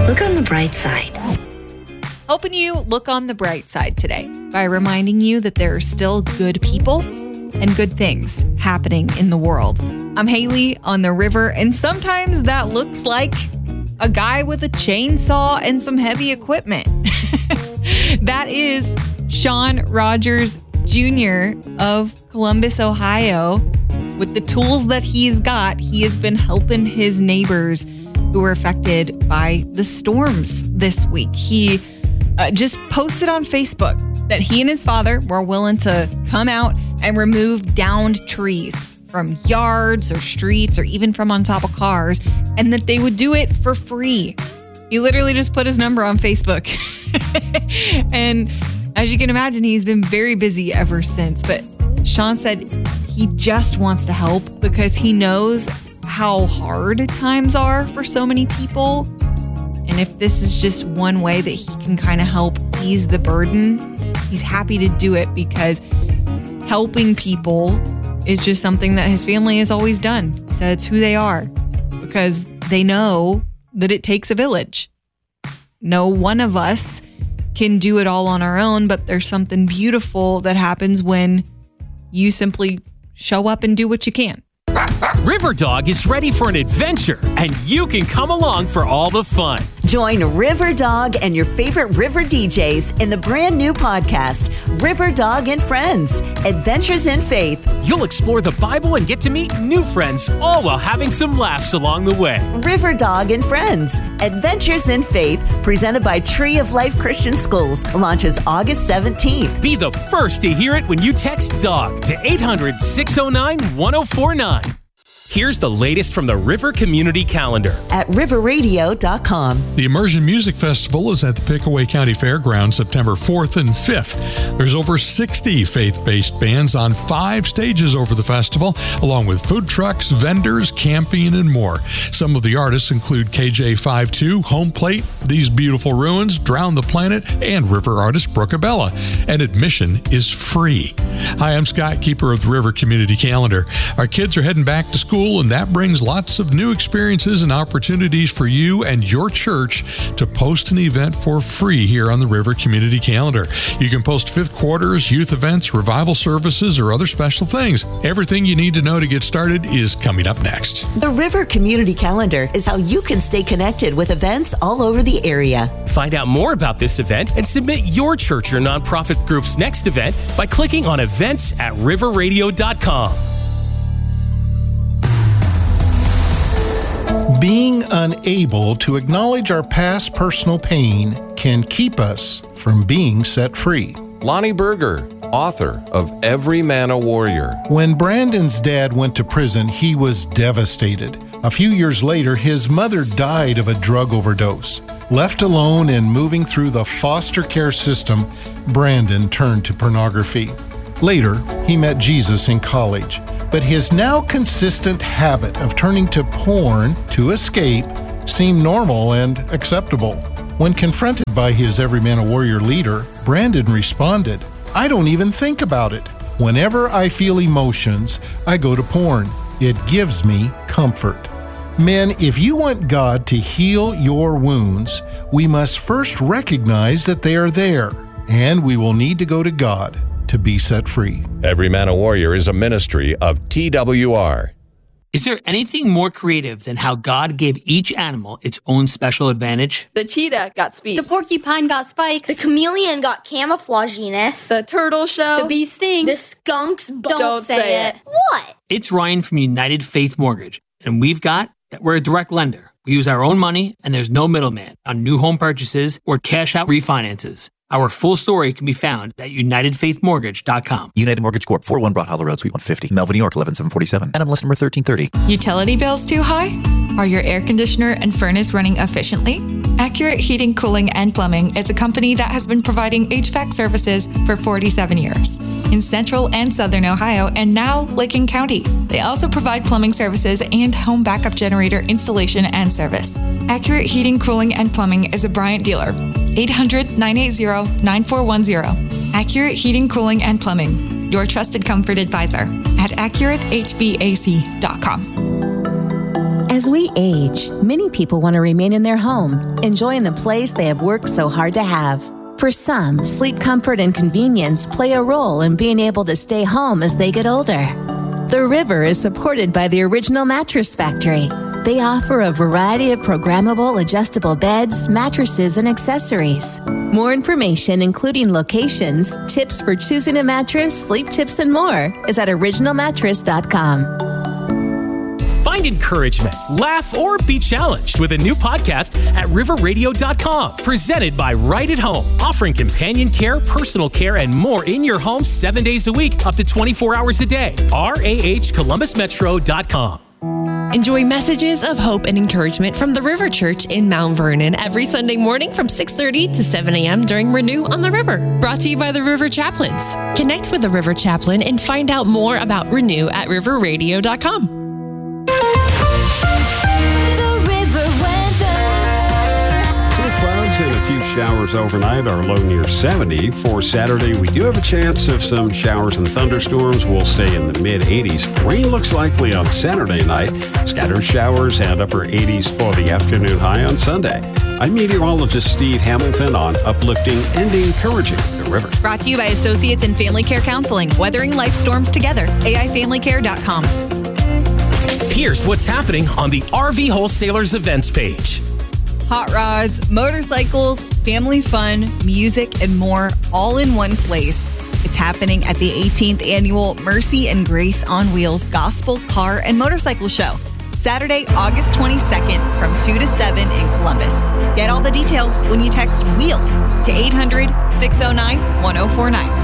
Look on the bright side. Helping you look on the bright side today by reminding you that there are still good people and good things happening in the world. I'm Haley on the river, and sometimes that looks like a guy with a chainsaw and some heavy equipment. That is Sean Rogers Jr. of Columbus, Ohio. With the tools that he's got, he has been helping his neighbors who were affected by the storms this week. He just posted on Facebook that he and his father were willing to come out and remove downed trees from yards or streets or even from on top of cars, and that they would do it for free. He literally just put his number on Facebook. And as you can imagine, he's been very busy ever since. But Sean said he just wants to help because he knows how hard times are for so many people. And if this is just one way that he can kind of help ease the burden, he's happy to do it because helping people is just something that his family has always done. He said it's who they are because they know that it takes a village. No one of us can do it all on our own, but there's something beautiful that happens when you simply show up and do what you can. Riverdog is ready for an adventure, and you can come along for all the fun. Join Riverdog and your favorite river DJs in the brand new podcast, Riverdog and Friends, Adventures in Faith. You'll explore the Bible and get to meet new friends, all while having some laughs along the way. Riverdog and Friends, Adventures in Faith, presented by Tree of Life Christian Schools, launches August 17th. Be the first to hear it when you text DOG to 800-609-1049. Here's the latest from the River Community Calendar at riverradio.com. The Immersion Music Festival is at the Pickaway County Fairgrounds September 4th and 5th. There's over 60 faith-based bands on 5 stages over the festival, along with food trucks, vendors, camping, and more. Some of the artists include KJ52, Home Plate, These Beautiful Ruins, Drown the Planet, and river artist Brookabella. And admission is free. Hi, I'm Scott, keeper of the River Community Calendar. Our kids are heading back to school, and that brings lots of new experiences and opportunities for you and your church to post an event for free here on the River Community Calendar. You can post fifth quarters, youth events, revival services, or other special things. Everything you need to know to get started is coming up next. The River Community Calendar is how you can stay connected with events all over the area. Find out more about this event and submit your church or nonprofit group's next event by clicking on events at riverradio.com. Being unable to acknowledge our past personal pain can keep us from being set free. Lonnie Berger, author of Every Man a Warrior. When Brandon's dad went to prison, he was devastated. A few years later, his mother died of a drug overdose. Left alone and moving through the foster care system, Brandon turned to pornography. Later, he met Jesus in college. But his now consistent habit of turning to porn to escape seemed normal and acceptable. When confronted by his Every Man a Warrior leader, Brandon responded, "I don't even think about it. Whenever I feel emotions, I go to porn. It gives me comfort." Men, if you want God to heal your wounds, we must first recognize that they are there, and we will need to go to God to be set free. Every Man a Warrior is a ministry of TWR. Is there anything more creative than how God gave each animal its own special advantage? The cheetah got speed. The porcupine got spikes. The chameleon got camouflaginess. The turtle shell. The bee sting. The skunks don't say it. What? It's Ryan from United Faith Mortgage, and we've got that we're a direct lender. We use our own money, and there's no middleman on new home purchases or cash out refinances. Our full story can be found at UnitedFaithMortgage.com. United Mortgage Corp. 401 Broad Hollow Road, Suite 150, Melvin, New York, 11747. NMLS number 1330. Utility bills too high? Are your air conditioner and furnace running efficiently? Accurate Heating, Cooling, and Plumbing is a company that has been providing HVAC services for 47 years in Central and Southern Ohio and now Licking County. They also provide plumbing services and home backup generator installation and service. Accurate Heating, Cooling, and Plumbing is a Bryant dealer. 800-980-9410. Accurate Heating, Cooling, and Plumbing, your trusted comfort advisor at AccurateHVAC.com. As we age, many people want to remain in their home, enjoying the place they have worked so hard to have. For some, sleep comfort and convenience play a role in being able to stay home as they get older. The River is supported by the Original Mattress Factory. They offer a variety of programmable adjustable beds, mattresses, and accessories. More information, including locations, tips for choosing a mattress, sleep tips, and more, is at originalmattress.com. Find encouragement, laugh, or be challenged with a new podcast at riverradio.com. Presented by Right at Home, offering companion care, personal care, and more in your home 7 days a week, up to 24 hours a day. RAHColumbusmetro.com. Enjoy messages of hope and encouragement from the River Church in Mount Vernon every Sunday morning from 6:30 to 7 a.m. during Renew on the River. Brought to you by the River Chaplains. Connect with the River Chaplain and find out more about Renew at riverradio.com. Clouds and a few showers overnight. Our low near 70. For Saturday, we do have a chance of some showers and thunderstorms. We'll stay in the mid-80s. Rain looks likely on Saturday night. Scattered showers and upper 80s for the afternoon high on Sunday. I'm meteorologist Steve Hamilton on uplifting and encouraging the river. Brought to you by Associates in Family Care Counseling. Weathering life storms together. AIFamilyCare.com. Here's what's happening on the RV Wholesalers events page. Hot rods, motorcycles, family fun, music, and more, all in one place. It's happening at the 18th Annual Mercy and Grace on Wheels Gospel Car and Motorcycle Show, Saturday, August 22nd from 2 to 7 in Columbus. Get all the details when you text WHEELS to 800-609-1049.